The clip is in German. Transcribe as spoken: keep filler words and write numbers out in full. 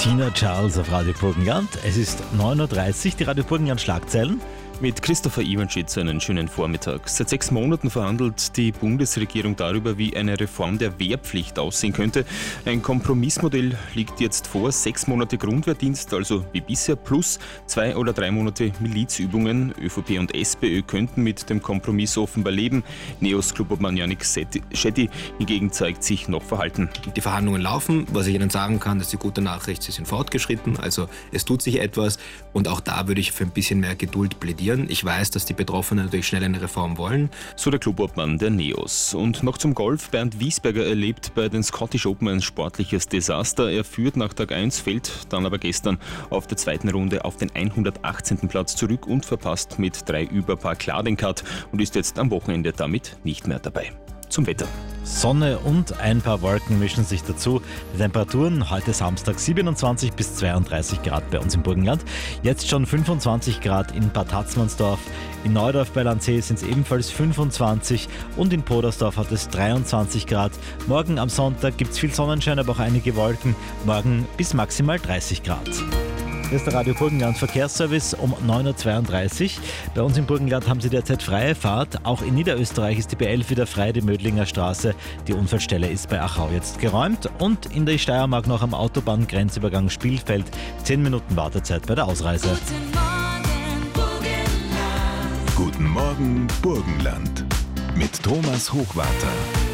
Tina Charles auf Radio Burgenland. Es ist neun Uhr dreißig, die Radio Burgenland Schlagzeilen. Mit Christopher Iwanschitz einen schönen Vormittag. Seit sechs Monaten verhandelt die Bundesregierung darüber, wie eine Reform der Wehrpflicht aussehen könnte. Ein Kompromissmodell liegt jetzt vor. Sechs Monate Grundwehrdienst, also wie bisher, plus zwei oder drei Monate Milizübungen. ÖVP und SPÖ könnten mit dem Kompromiss offenbar leben. Neos Clubobmann Janik Shetty hingegen zeigt sich noch verhalten. Die Verhandlungen laufen. Was ich Ihnen sagen kann, ist die gute Nachricht, sie sind fortgeschritten. Also es tut sich etwas. Und auch da würde ich für ein bisschen mehr Geduld plädieren. Ich weiß, dass die Betroffenen natürlich schnell eine Reform wollen. So der Clubobmann der Neos. Und noch zum Golf. Bernd Wiesberger erlebt bei den Scottish Open ein sportliches Desaster. Er führt nach Tag eins, fällt dann aber gestern auf der zweiten Runde auf den hundertachtzehnten Platz zurück und verpasst mit drei Überpaar klar den Cut und ist jetzt am Wochenende damit nicht mehr dabei. Zum Wetter. Sonne und ein paar Wolken mischen sich dazu. Die Temperaturen heute Samstag siebenundzwanzig bis zweiunddreißig Grad bei uns im Burgenland. Jetzt schon fünfundzwanzig Grad in Bad Hatzmannsdorf. In Neudorf bei Landsee sind es ebenfalls fünfundzwanzig und in Podersdorf hat es dreiundzwanzig Grad. Morgen am Sonntag gibt es viel Sonnenschein, aber auch einige Wolken. Morgen bis maximal dreißig Grad. Hier ist der Radio Burgenland Verkehrsservice um neun Uhr zweiunddreißig. Bei uns im Burgenland haben Sie derzeit freie Fahrt. Auch in Niederösterreich ist die B elf wieder frei, die Mödlinger Straße. Die Unfallstelle ist bei Achau jetzt geräumt. Und in der Steiermark noch am Autobahngrenzübergang Spielfeld. zehn Minuten Wartezeit bei der Ausreise. Guten Morgen, Burgenland. Guten Morgen, Burgenland. Mit Thomas Hochwarter.